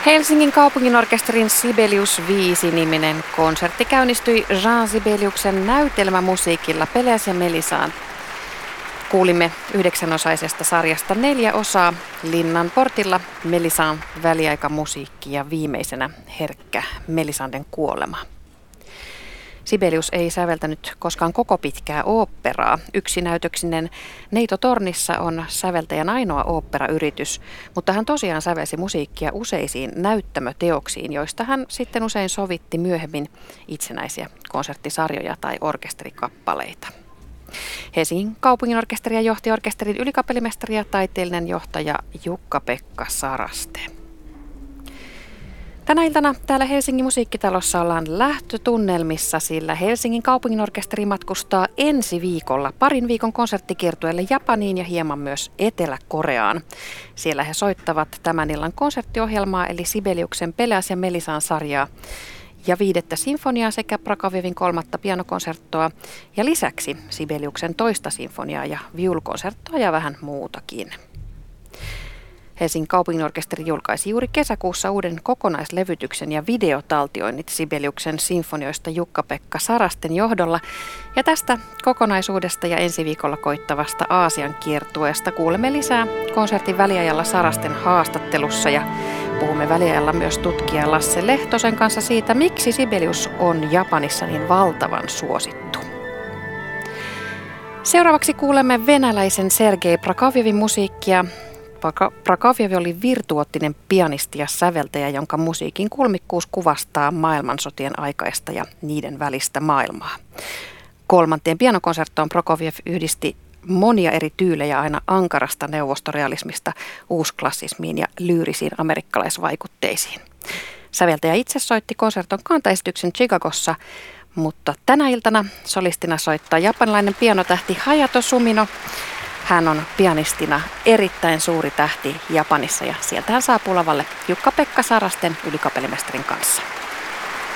Helsingin kaupunginorkesterin Sibelius 5-niminen konsertti käynnistyi Jean Sibeliuksen näytelmämusiikilla Pelés ja Mélisande. Kuulimme 9-osaisesta sarjasta 4 osaa: Linnan portilla, Mélisande, väliaikamusiikki ja viimeisenä herkkä Mélisanden kuolema. Sibelius ei säveltänyt koskaan koko pitkää oopperaa. Yksinäytöksinen Neito tornissa on säveltäjän ainoa oopperayritys, mutta hän tosiaan sävelsi musiikkia useisiin näyttämöteoksiin, joista hän sitten usein sovitti myöhemmin itsenäisiä konserttisarjoja tai orkesterikappaleita. Helsingin kaupunginorkesteria johti orkesterin ylikapellimestari ja taiteellinen johtaja Jukka-Pekka Saraste. Tänä iltana täällä Helsingin musiikkitalossa ollaan lähtötunnelmissa, sillä Helsingin kaupunginorkesteri matkustaa ensi viikolla parin viikon konserttikiertueelle Japaniin ja hieman myös Etelä-Koreaan. Siellä he soittavat tämän illan konserttiohjelmaa eli Sibeliuksen Pelés ja Mélisande-sarjaa ja 5. sinfoniaa sekä Prokofievin 3. pianokonserttoa ja lisäksi Sibeliuksen 2. sinfoniaa ja viulukonserttoa ja vähän muutakin. Helsingin kaupunginorkesteri julkaisi juuri kesäkuussa uuden kokonaislevytyksen ja videotaltioinnit Sibeliuksen sinfonioista Jukka-Pekka Sarasten johdolla. Ja tästä kokonaisuudesta ja ensi viikolla koittavasta Aasian kiertueesta kuulemme lisää konsertin väliajalla Sarasten haastattelussa ja puhumme väliajalla myös tutkija Lasse Lehtosen kanssa siitä, miksi Sibelius on Japanissa niin valtavan suosittu. Seuraavaksi kuulemme venäläisen Sergei Prokofievin musiikkia. Prokofiev oli virtuoottinen pianisti ja säveltäjä, jonka musiikin kulmikkuus kuvastaa maailmansotien aikaista ja niiden välistä maailmaa. 3. pianokonserttoon Prokofiev yhdisti monia eri tyylejä aina ankarasta neuvostorealismista uusklassismiin ja lyyrisiin amerikkalaisvaikutteisiin. Säveltäjä itse soitti konserton kantaesityksen Chicagossa, mutta tänä iltana solistina soittaa japanilainen pianotähti Hayato Sumino. Hän on pianistina erittäin suuri tähti Japanissa ja sieltä hän saapuu lavalle Jukka-Pekka Sarasten ylikapellimestarin kanssa.